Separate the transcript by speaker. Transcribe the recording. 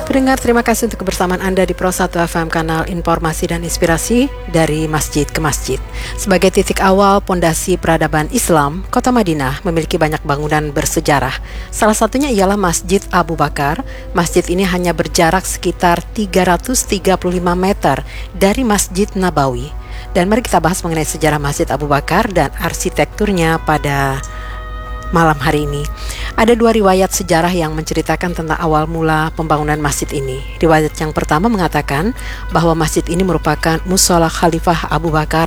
Speaker 1: Pendengar, terima kasih untuk kebersamaan Anda di Pro 1 FM, kanal informasi dan inspirasi dari masjid ke masjid. Sebagai titik awal pondasi peradaban Islam, Kota Madinah memiliki banyak bangunan bersejarah. Salah satunya ialah Masjid Abu Bakar. Masjid ini hanya berjarak sekitar 335 meter dari Masjid Nabawi. Dan mari kita bahas mengenai sejarah Masjid Abu Bakar dan arsitekturnya pada malam hari ini. Ada dua riwayat sejarah yang menceritakan tentang awal mula pembangunan masjid ini. Riwayat yang pertama mengatakan bahwa masjid ini merupakan musola Khalifah Abu Bakar